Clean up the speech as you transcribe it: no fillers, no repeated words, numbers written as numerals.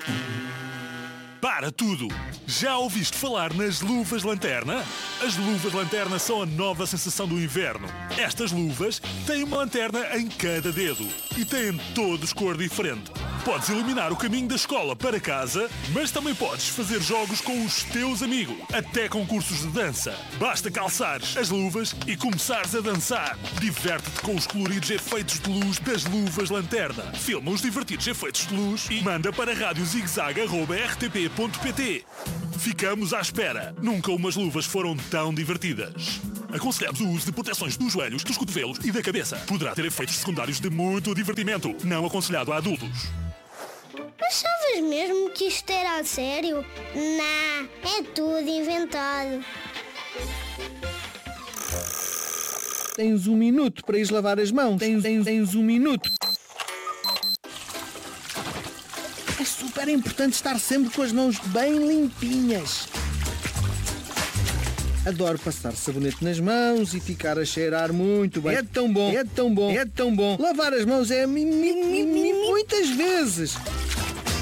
Para tudo! Já ouviste falar nas luvas lanterna? As luvas lanterna são a nova sensação do inverno. Estas luvas têm uma lanterna em cada dedo e têm todos cor diferente. Podes iluminar o caminho da escola para casa, mas também podes fazer jogos com os teus amigos, até concursos de dança. Basta calçares as luvas e começares a dançar. Diverte-te com os coloridos efeitos de luz das luvas lanterna. Filma os divertidos efeitos de luz e manda para radiozigzag@rtp.pt. Ficamos à espera. Nunca umas luvas foram tão divertidas. Aconselhamos o uso de proteções dos joelhos, dos cotovelos e da cabeça. Poderá ter efeitos secundários de muito divertimento. Não aconselhado a adultos. Mas sabes mesmo que isto era a sério? Não, é tudo inventado. Tens 1 minuto para ires lavar as mãos. Tens 1 minuto. É super importante estar sempre com as mãos bem limpinhas. Adoro passar sabonete nas mãos e ficar a cheirar muito bem. É tão bom, é tão bom, é tão bom. Lavar as mãos é muitas vezes.